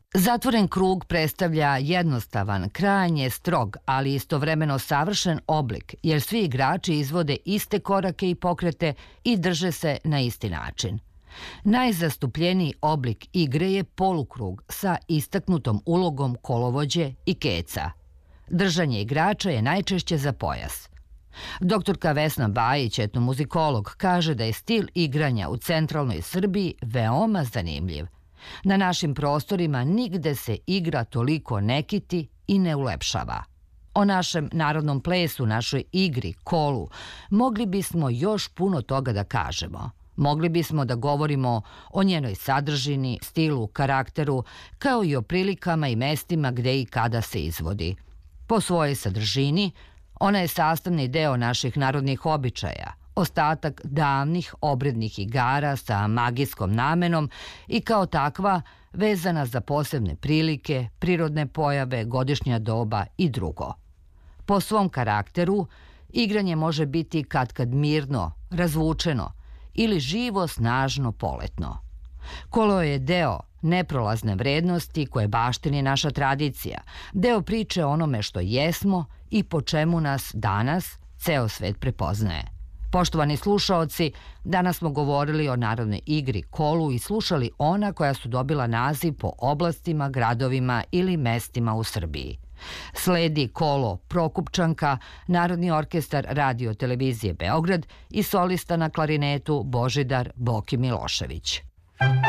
Zatvoren krug predstavlja jednostavan, krajnje strog, ali istovremeno savršen oblik, jer svi igrači izvode iste korake i pokrete i drže se na isti način. Najzastupljeniji oblik igre je polukrug sa istaknutom ulogom kolovođe i keca. Držanje igrača je najčešće za pojas. Doktorka Vesna Bajić, etnomuzikolog, kaže da je stil igranja u centralnoj Srbiji veoma zanimljiv. Na našim prostorima nigde se igra toliko ne kiti i ne ulepšava. O našem narodnom plesu, našoj igri, kolu, mogli bismo još puno toga da kažemo. Mogli bismo da govorimo o njenoj sadržini, stilu, karakteru, kao i o prilikama i mestima gde i kada se izvodi. Po svojoj sadržini, ona je sastavni deo naših narodnih običaja, ostatak davnih obrednih igara sa magijskom namenom i kao takva vezana za posebne prilike, prirodne pojave, godišnja doba i drugo. Po svom karakteru, igranje može biti katkad mirno, razvučeno ili živo, snažno, poletno. Kolo je deo neprolazne vrednosti koje baštini naša tradicija, deo priče o onome što jesmo i po čemu nas danas ceo svet prepoznaje. Poštovani slušaoci, danas smo govorili o narodnoj igri kolu i slušali ona koja su dobila naziv po oblastima, gradovima ili mestima u Srbiji. Sledi kolo Prokupčanka, Narodni orkestar Radio televizije Beograd i solista na klarinetu Božidar Boki Milošević.